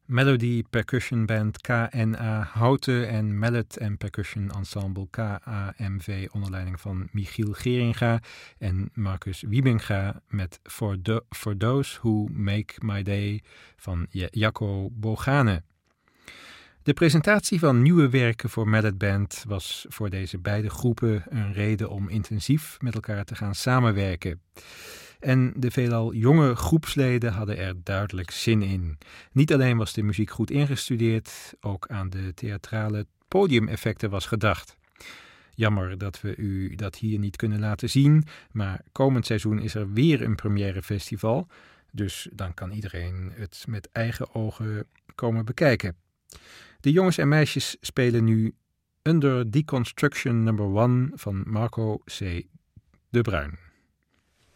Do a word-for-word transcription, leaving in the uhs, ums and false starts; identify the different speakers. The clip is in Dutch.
Speaker 1: Melody Percussion Band K N A Houten en Mallet en Percussion Ensemble K A M V onder leiding van Michiel Geringa en Marcus Wiebinga met For, Do- For Those Who Make My Day van J- Jacco Bogane. De presentatie van nieuwe werken voor Mallet Band was voor deze beide groepen een reden om intensief met elkaar te gaan samenwerken. En de veelal jonge groepsleden hadden er duidelijk zin in. Niet alleen was de muziek goed ingestudeerd, ook aan de theatrale podiumeffecten was gedacht. Jammer dat we u dat hier niet kunnen laten zien, maar komend seizoen is er weer een première festival, dus dan kan iedereen het met eigen ogen komen bekijken. De jongens en meisjes spelen nu Under Deconstruction nummer one van Marco C. de Bruin.